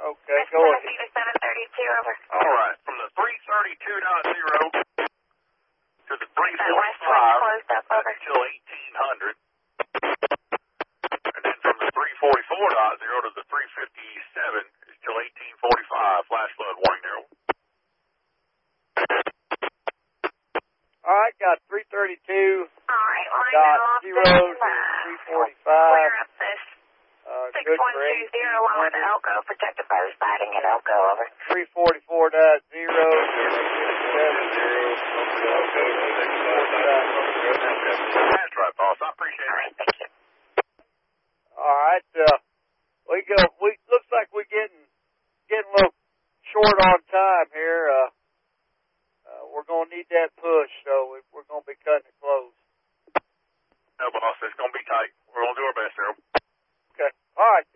Okay, go ahead. 732, over. All right, from the 332.0 to the 345, Closed up, over. until 1800. And then from the 344.0 to the 357 is till 1845. Flash flood warning there. All right, got 332. All right, line Dot off. 0 to 345. Clear up this. Good for 6120, lower to Elko, protected by the siding at Elko, over. 344.0. That's right, boss. I appreciate it. All right, thank you. All right, we looks like we're getting a little short on time here. We're gonna need that push, so we're gonna be cutting it close. No, boss. It's going to be tight. We're going to do our best, Harold. Okay. All right.